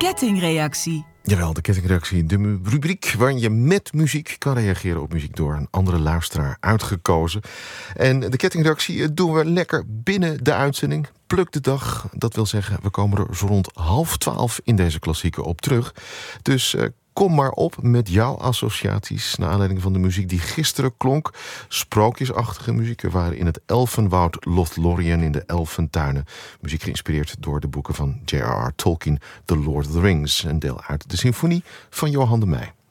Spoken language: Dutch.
kettingreactie. Jawel, de kettingreactie, de rubriek waarin je met muziek kan reageren op muziek door een andere luisteraar uitgekozen. En de kettingreactie doen we lekker binnen de uitzending. Pluk de dag, dat wil zeggen, we komen er zo rond 11:30 in deze klassieker op terug. Dus kom maar op met jouw associaties naar aanleiding van de muziek die gisteren klonk. Sprookjesachtige muziek. We waren in het Elfenwoud Lothlorien in de Elfentuinen. Muziek geïnspireerd door de boeken van J.R.R. Tolkien, The Lord of the Rings. Een deel uit de symfonie van Johan de Meij.